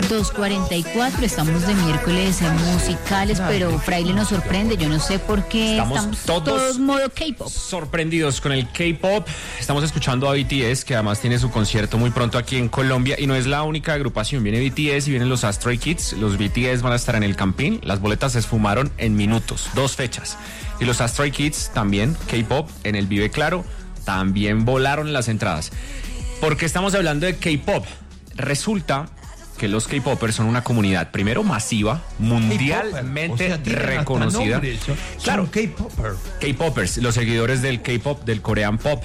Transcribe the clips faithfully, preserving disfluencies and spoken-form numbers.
dos cuarenta y cuatro, estamos de miércoles musicales, pero Fraile nos sorprende, yo no sé por qué estamos, estamos todos, todos modo K-pop. Sorprendidos con el K-pop. Estamos escuchando a B T S, que además tiene su concierto muy pronto aquí en Colombia, y no es la única agrupación, viene B T S y vienen los Stray Kids. Los B T S van a estar en el Campín, las boletas se esfumaron en minutos, dos fechas, y los Stray Kids también, K-pop, en el Vive Claro, también volaron las entradas. ¿Por qué estamos hablando de K-pop? Resulta que los K-popers son una comunidad, primero, masiva, mundialmente o sea, reconocida. Claro, K-popper. K-popers, los seguidores del K-pop, del Korean pop.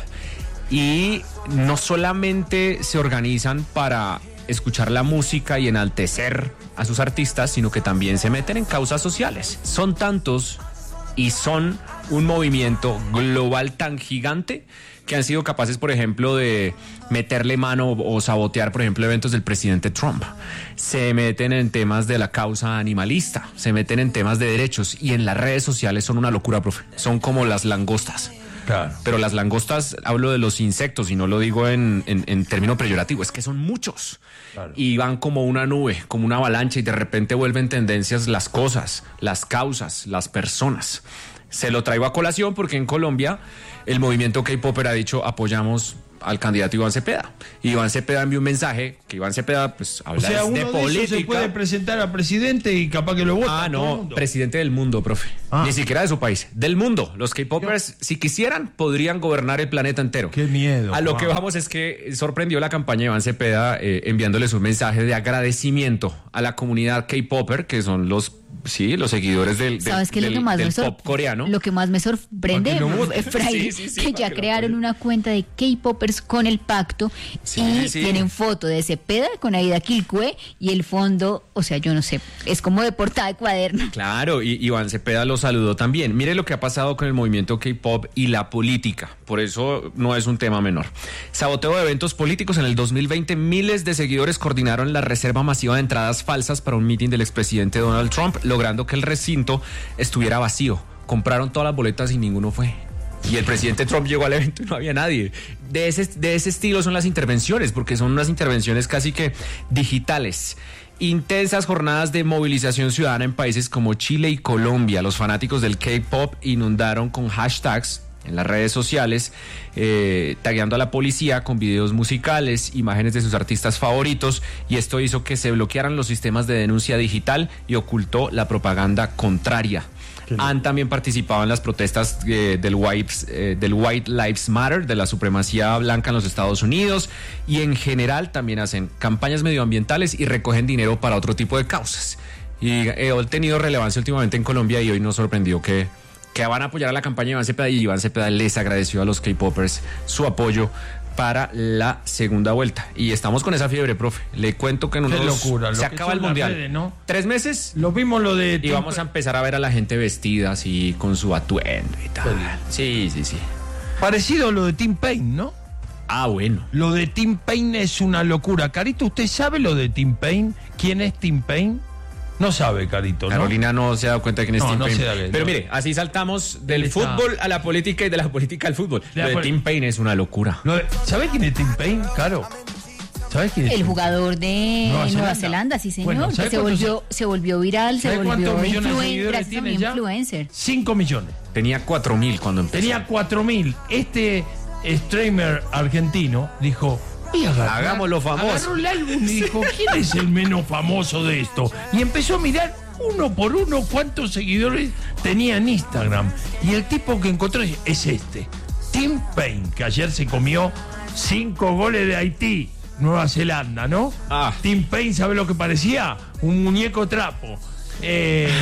Y no solamente se organizan para escuchar la música y enaltecer a sus artistas, sino que también se meten en causas sociales. Son tantos y son un movimiento global tan gigante que han sido capaces, por ejemplo, de meterle mano o sabotear, por ejemplo, eventos del presidente Trump. Se meten en temas de la causa animalista, se meten en temas de derechos, y en las redes sociales son una locura, profe. Son como las langostas. Claro. Pero las langostas, hablo de los insectos y no lo digo en, en, en término peyorativo, es que son muchos. Claro. Y van como una nube, como una avalancha, y de repente vuelven tendencias las cosas, las causas, las personas. Se lo traigo a colación porque en Colombia el movimiento K-Popper ha dicho apoyamos al candidato Iván Cepeda. Y Iván Cepeda envió un mensaje que Iván Cepeda pues habla o sea, uno de de política. Esos se puede presentar a presidente y capaz que lo vota. Ah, no, presidente del mundo, profe. Ah. Ni siquiera de su país, del mundo. Los K-Popers, si quisieran, podrían gobernar el planeta entero. Qué miedo. A lo wow. que vamos es que sorprendió la campaña de Iván Cepeda eh, enviándoles un mensaje de agradecimiento a la comunidad K-Popper, que son los sí, los seguidores del, del, ¿Sabes qué del, lo que más del me sor- pop coreano. Lo que más me sorprende, Fraile, sí, sí, sí, que ya que crearon una cuenta de K-Popers con el pacto sí, y sí. tienen foto de Cepeda con Aida Quilcue y el fondo, o sea, yo no sé, es como de portada de cuaderno. Claro, y Iván Cepeda lo saludó también. Mire lo que ha pasado con el movimiento K-pop y la política, por eso no es un tema menor. Saboteo de eventos políticos. En el dos mil veinte, miles de seguidores coordinaron la reserva masiva de entradas falsas para un meeting del expresidente Donald Trump, logrando que el recinto estuviera vacío. Compraron todas las boletas y ninguno fue. Y el presidente Trump llegó al evento y no había nadie. De ese, de ese estilo son las intervenciones, porque son unas intervenciones casi que digitales. Intensas jornadas de movilización ciudadana en países como Chile y Colombia. Los fanáticos del K-pop inundaron con hashtags en las redes sociales, eh, tagueando a la policía con videos musicales, imágenes de sus artistas favoritos, y esto hizo que se bloquearan los sistemas de denuncia digital y ocultó la propaganda contraria. Han también participado en las protestas eh, del, White, eh, del White Lives Matter, de la supremacía blanca en los Estados Unidos, y en general también hacen campañas medioambientales y recogen dinero para otro tipo de causas. Y eh, han tenido relevancia últimamente en Colombia, y hoy nos sorprendió que que van a apoyar a la campaña de Iván Cepeda, y Iván Cepeda les agradeció a los K-Popers su apoyo para la segunda vuelta. Y estamos con esa fiebre, profe. Le cuento que en unos... Qué locura. Se acaba el mundial. Redes, ¿no? ¿Tres meses? Lo vimos lo de... Y vamos a empezar a ver a la gente vestida así, con su atuendo y tal. Sí, sí, sí. Parecido a lo de Tim Payne, ¿no? Ah, bueno. Lo de Tim Payne es una locura. Carito, ¿usted sabe lo de Tim Payne? ¿Quién es Tim Payne? No sabe, Carito, ¿no? Carolina no se ha dado cuenta de quién es no, Tim no Payne. Se da bien, Pero no. mire, así saltamos del Él fútbol está... a la política y de la política al fútbol. De Lo de pol... Tim Payne es una locura. De... ¿Sabes quién es Tim Payne, Caro? ¿Sabes quién es? El jugador de Nueva Zelanda, Nueva Zelanda sí señor. Bueno, se volvió, se volvió viral, se volvió influen... gracias a mi influencer. Cinco millones. Tenía cuatro mil cuando empezó. Tenía cuatro mil. Este streamer argentino dijo... Agarrar, hagámoslo famoso. Agarró el álbum y dijo, ¿quién es el menos famoso de esto? Y empezó a mirar uno por uno cuántos seguidores tenía en Instagram. Y el tipo que encontró es este, Tim Payne, que ayer se comió cinco goles de Haití, Nueva Zelanda, ¿no? Ah. Tim Payne, ¿sabe lo que parecía? Un muñeco trapo. Eh,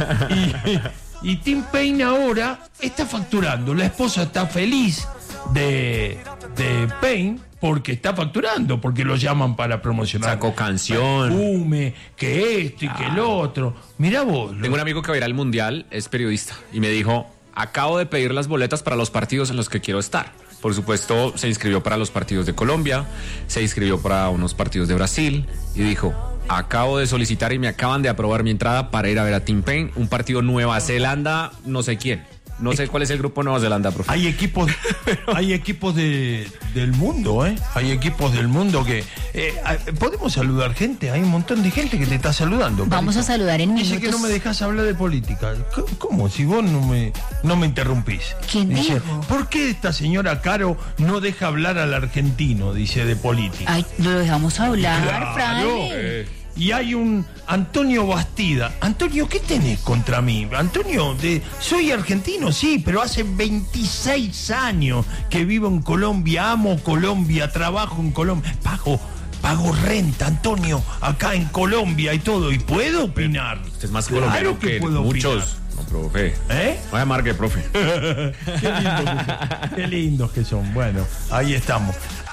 y, y Tim Payne ahora está facturando. La esposa está feliz de, de Payne, porque está facturando, porque lo llaman para promocionar. Sacó canción. Perfume, que esto y ah. que el otro. Mirá vos. Tengo un amigo que va a ir al Mundial, es periodista, y me dijo, acabo de pedir las boletas para los partidos en los que quiero estar. Por supuesto, se inscribió para los partidos de Colombia, se inscribió para unos partidos de Brasil, y dijo, acabo de solicitar y me acaban de aprobar mi entrada para ir a ver a Tim Payne, un partido Nueva Zelanda, no sé quién. No sé cuál es el grupo Nueva Zelanda, profe. Hay equipos, hay equipos de, del mundo, ¿eh? Hay equipos del mundo que... Eh, ¿Podemos saludar gente? Hay un montón de gente que te está saludando. Vamos Carito. a saludar en minutos. Dice que no me dejas hablar de política. ¿Cómo? Si vos no me, no me interrumpís. ¿Quién dice, dijo? ¿por qué esta señora Caro no deja hablar al argentino? Dice, de política. Ay, lo dejamos hablar, Claro. Fraile. Eh. Y hay un Antonio Bastida. Antonio, ¿qué tenés contra mí? Antonio, de, soy argentino, sí, pero hace veintiséis años que vivo en Colombia, amo Colombia, trabajo en Colombia, pago, pago renta, Antonio, acá en Colombia y todo, y puedo opinar. Usted es más Claro colombiano que que, puedo muchos. No, profe. ¿Eh? Vaya marque, profe. Qué lindos que son. Qué lindos que son. Bueno, ahí estamos.